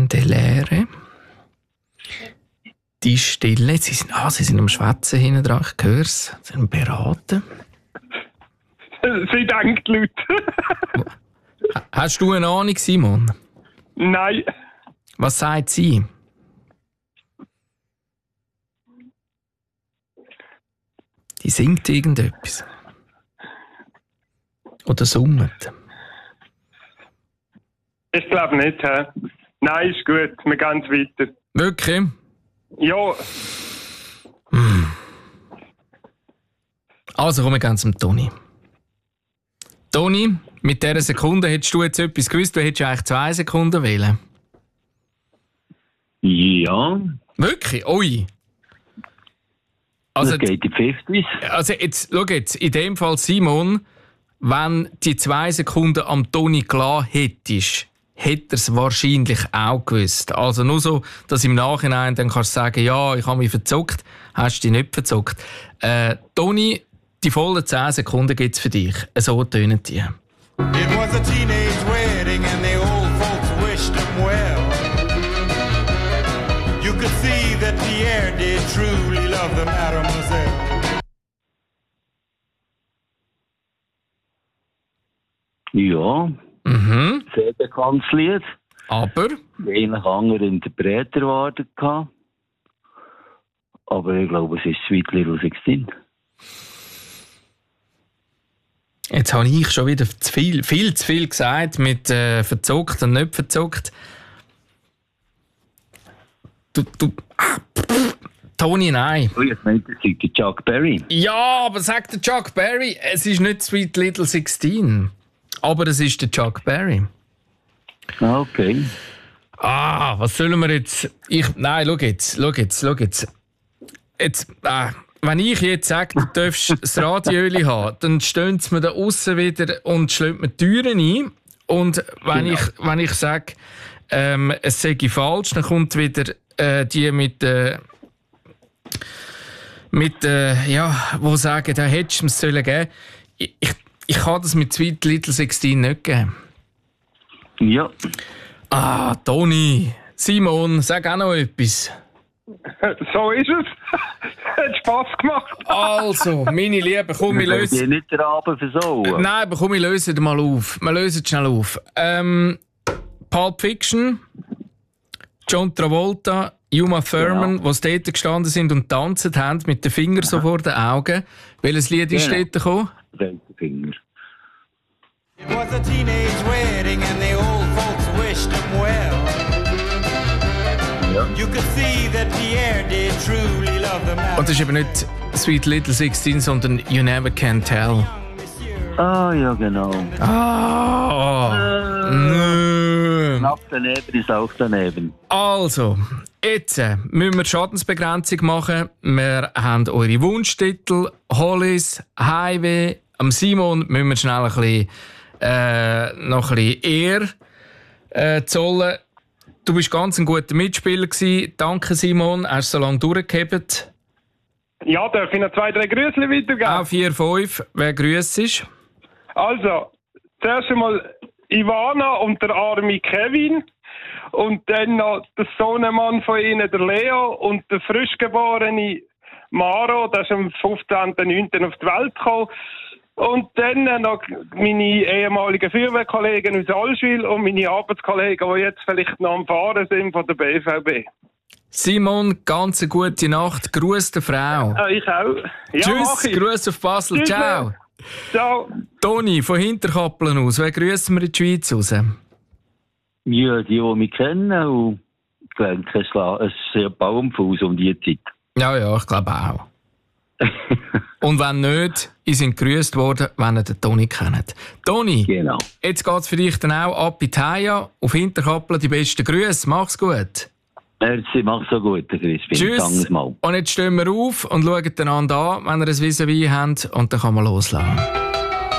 Ende Leere. Die Stille. Sie sind am Schwätzen hinten dran. Ich höre es. Sie sind beraten. Sie denkt Leute. Hast du eine Ahnung, Simon? Nein. Was sagt sie? Die singt irgendetwas. Oder summt. Ich glaube nicht. He? Nein, ist gut. Wir gehen weiter. Wirklich? Ja. Also kommen wir ganz zum Toni. Toni, mit dieser Sekunde hättest du jetzt etwas gewusst. Du hättest eigentlich 2 Sekunden wählen. Ja. Wirklich? Ui. Also, das geht in 50s. Also jetzt, schau jetzt, in dem Fall Simon, wenn die 2 Sekunden am Toni klar hättest, hätte er es wahrscheinlich auch gewusst. Also nur so, dass im Nachhinein dann kannst du sagen, ja, ich habe mich verzockt, hast du dich nicht verzockt. Toni, die vollen 10 Sekunden gibt es für dich. So tönen die. It was a teenage wedding and the old folks wished him well. You could see that Pierre did truly love the mademoiselle. Ja. Sehr bekanntes Lied. Aber? Eigentlich andere Interpreter erwartet. Aber ich glaube, es ist Sweet Little 16. Jetzt habe ich schon wieder viel zu viel gesagt mit verzockt und nicht verzockt. Toni, nein. Oh, ich meinte, das ist der Chuck Berry. Ja, aber sagt der Chuck Berry, es ist nicht Sweet Little 16. Aber es ist der Chuck Berry. Okay. Was sollen wir jetzt? Nein, schau jetzt. Wenn ich jetzt sage, du darfst das Radioöli haben, dann stehen sie mir da aussen wieder und schlagen mir die Türen ein. Und wenn ich sage, es sei falsch, dann kommt wieder die wo sagen, da hättest du es sollen geben. Ich kann das mit Sweet Little 16 nicht geben. Ja. Toni, Simon, sag auch noch etwas. So ist es. Hat Spass gemacht. Also, meine Lieben, komm, wir lösen... Ich nicht den Abend versauen. Nein, aber komm, wir lösen es mal auf. Wir lösen es schnell auf. Pulp Fiction, John Travolta, Uma Thurman, die dort gestanden sind und tanzt haben, mit den Fingern so vor den Augen. Welches Lied ist dort gekommen? Finger. It was a teenage wedding and the old folks wished him well. Ja. You could see that Pierre did truly love the mademoiselle. Und das ist eben nicht Sweet Little 16, sondern You Never Can Tell. Ja, genau. Knapp daneben ist auch daneben. Also, jetzt müssen wir Schadensbegrenzung machen. Wir haben eure Wunschtitel, Hollis, Highway. Am Simon müssen wir schnell noch ein bisschen Ehr zollen. Du bist ganz ein guter Mitspieler gewesen. Danke, Simon. Hast so lange durchgehebt. Ja, darf ich noch 2, 3 Grüße weitergeben? Auch 4, 5. Wer grüßt ist? Also, zuerst einmal Ivana und der arme Kevin. Und dann noch der Sohnemann von ihnen, der Leo. Und der frischgeborene Maro, der ist am 15.09. auf die Welt gekommen. Und dann noch meine ehemaligen Feuerwehrkollegen aus Allschwil und meine Arbeitskollegen, die jetzt vielleicht noch am Fahren sind von der BVB. Simon, ganz eine gute Nacht. Gruß der Frau. Ich auch. Ja, Tschüss, Gruß auf Basel. Tschüss. Ciao. Ciao. Toni, von Hinterkappeln aus, wer grüßen wir in die Schweiz raus? Ja, die mich kennen. Und ich denke, es ist ein Baumfuß um die Zeit. Ja, ich glaube auch. Und wenn nicht, ihr sind gegrüßt worden, wenn ihr den Toni kennt. Toni, genau. Jetzt geht es für dich dann auch ab in die Haia, auf Hinterkappeln die besten Grüße. Mach's gut. Merci, mach's so gut, Crispin. Tschüss. Mal. Und jetzt stehen wir auf und schauen einander an, wenn ihr ein Vis-à-vis habt, und dann kann man loslassen.